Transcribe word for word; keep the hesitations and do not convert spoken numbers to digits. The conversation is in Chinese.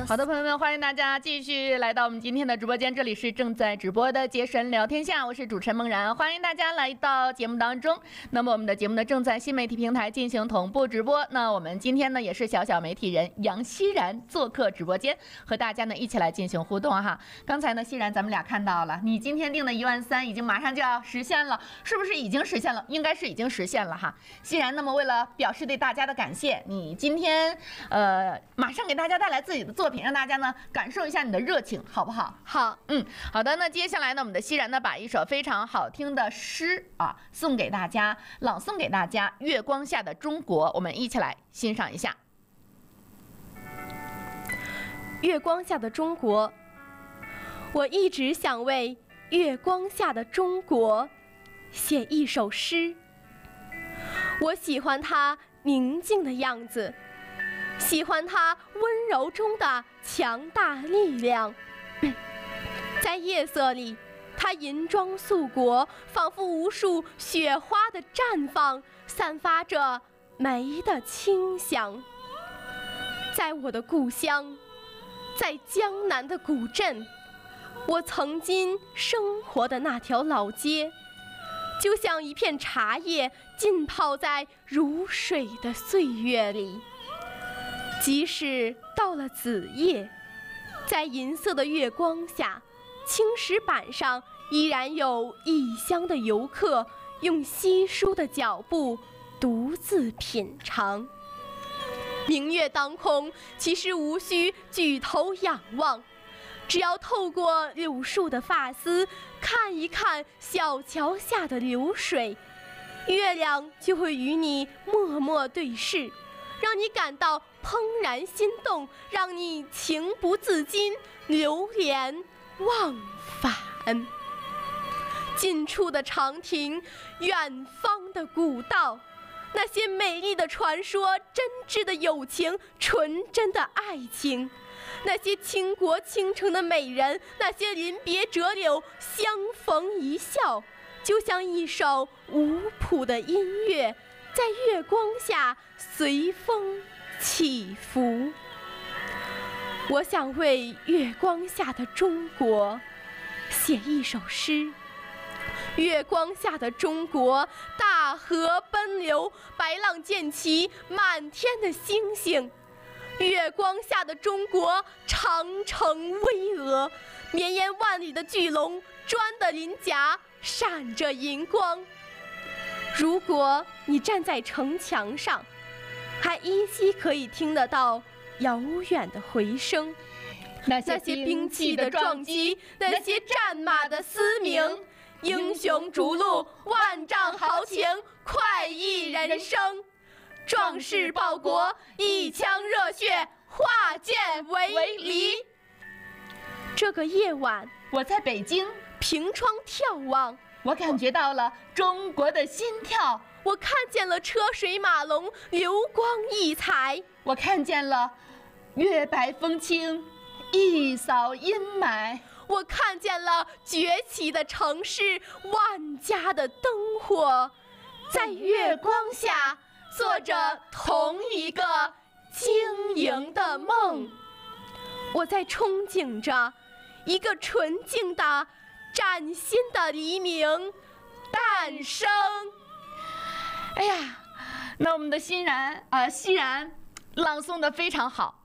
好的，朋友们，欢迎大家继续来到我们今天的直播间，这里是正在直播的杰神聊天下，我是主持人梦然，欢迎大家来到节目当中。那么我们的节目呢正在新媒体平台进行同步直播。那我们今天呢也是小小媒体人杨希然做客直播间，和大家呢一起来进行互动哈。刚才呢希然咱们俩看到了，你今天定的一万三已经马上就要实现了，是不是已经实现了？应该是已经实现了哈。希然，那么为了表示对大家的感谢，你今天呃马上给大家带来自己的作品，让大家呢感受一下你的热情，好不好？ 好， 嗯，好的。那接下来呢，我们的希然呢把一首非常好听的诗啊送给大家，朗诵给大家，《月光下的中国》，我们一起来欣赏一下。 月光下的中国，我一直想为月光下的中国写一首诗。我喜欢它宁静的样子，喜欢它温柔中的强大力量。在夜色里，它银装素裹，仿佛无数雪花的绽放，散发着梅的清香。在我的故乡，在江南的古镇，我曾经生活的那条老街，就像一片茶叶浸泡在如水的岁月里。即使到了子夜，在银色的月光下，青石板上依然有异乡的游客用稀疏的脚步独自品尝。明月当空，其实无需举头仰望，只要透过柳树的发丝看一看小桥下的流水，月亮就会与你默默对视，让你感到怦然心动，让你情不自禁流连忘返。近处的长亭，远方的古道，那些美丽的传说，真挚的友情，纯真的爱情，那些倾国倾城的美人，那些临别折柳相逢一笑，就像一首无谱的音乐，在月光下随风起伏。我想为月光下的中国写一首诗。月光下的中国，大河奔流，白浪溅起满天的星星。月光下的中国，长城巍峨，绵延万里的巨龙，砖的鳞甲闪着银光。如果你站在城墙上，还依稀可以听得到遥远的回声， 那些兵器的撞击，那些战马的嘶鸣，英雄逐鹿，万丈豪情，快意人生。壮士报国，一腔热血，化剑为犁。这个夜晚， 我在北京凭窗眺望， 我感觉到了中国的心跳。 我看见了车水马龙，流光溢彩。 我看见了月白风清，一扫阴霾。 我看见了崛起的城市，万家的灯火，在月光下做着同一个晶莹的梦。我在憧憬着一个纯净的、崭新的黎明诞生。 哎呀，那我们的欣然啊、呃，希然朗诵的非常好。